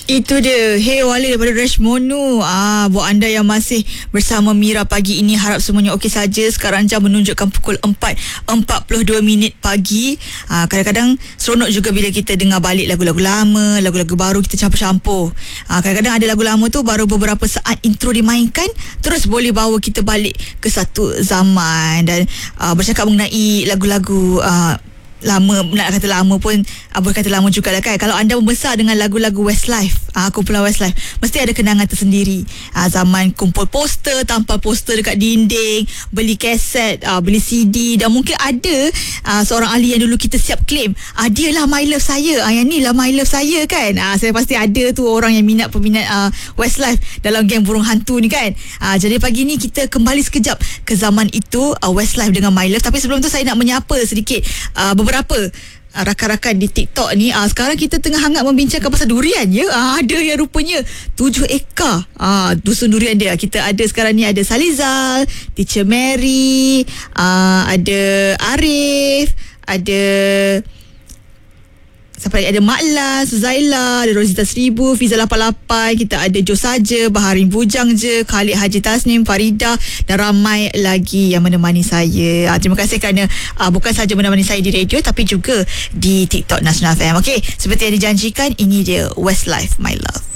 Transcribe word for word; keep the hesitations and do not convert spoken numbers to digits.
Itu dia. Hey Wali daripada Rashmonu. Ah, buat anda yang masih bersama Mira pagi ini, harap semuanya okey saja. Sekarang jam menunjukkan pukul empat empat puluh dua minit pagi. Ah, kadang-kadang seronok juga bila kita dengar balik lagu-lagu lama, lagu-lagu baru kita campur-campur. Ah, kadang-kadang ada lagu lama tu baru beberapa saat intro dimainkan, terus boleh bawa kita balik ke satu zaman. Dan ah, bercakap mengenai lagu-lagu ah, lama, nak kata lama pun uh, boleh kata lama juga lah kan. Kalau anda membesar dengan lagu-lagu Westlife, uh, kumpulan Westlife, mesti ada kenangan tersendiri. uh, Zaman kumpul poster, tampal poster dekat dinding, beli kaset, uh, beli C D. Dan mungkin ada uh, seorang ahli yang dulu kita siap claim, uh, dia lah my love saya, uh, yang ni lah my love saya kan. uh, Saya pasti ada tu orang yang minat, peminat uh, Westlife dalam geng burung hantu ni kan. uh, Jadi pagi ni kita kembali sekejap ke zaman itu, uh, Westlife dengan my love. Tapi sebelum tu saya nak menyapa sedikit uh, beberapa Berapa rakan-rakan di TikTok ni. ah, Sekarang kita tengah hangat membincangkan pasal durian ya. ah, Ada yang rupanya tujuh ekar ah, dusun durian dia. Kita ada sekarang ni, ada Salizal, Teacher Mary, ah, ada Arif, ada siapa lagi? Ada Mak Las, Zaila, ada Rosita Seribu, Fiza lapan lapan, kita ada Jo Saja, Baharin Bujang Je, Khalid Haji Tasnim, Farida dan ramai lagi yang menemani saya. Uh, terima kasih kerana uh, bukan saja menemani saya di radio tapi juga di TikTok Nasional F M. Okey, seperti yang dijanjikan, ini dia Westlife My Love.